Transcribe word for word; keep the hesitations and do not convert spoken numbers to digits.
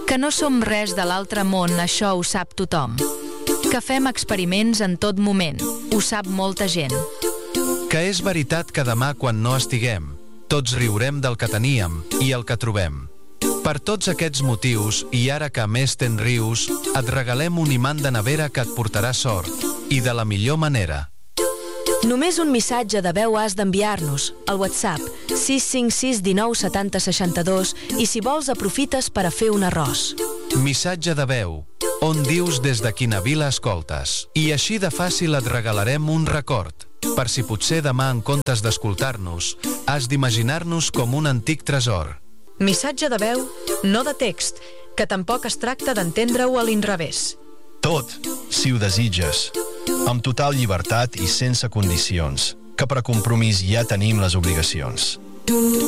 Que no som res de l'altre món, això ho sap tothom. Que fem experiments en tot moment, ho sap molta gent. Que és veritat que demà, quan no estiguem, tots riurem del que teníem i el que trobem. Per tots aquests motius, i ara que a més te'n rius, et regalem un imant de nevera que et portarà sort, i de la millor manera. Només un missatge de veu has d'enviar-nos al WhatsApp sis cinc sis un nou set zero sis dos i si vols aprofites per a fer un arròs. Missatge de veu, on dius des de quina vila escoltes. I així de fàcil et regalarem un record, per si potser demà en comptes d'escoltar-nos, has d'imaginar-nos com un antic tresor. Missatge de veu, no de text, que tampoc es tracta d'entendre-ho a l'inrevés. Tot, si ho desitges, amb total llibertat i sense condicions, que per compromís ja tenim les obligacions.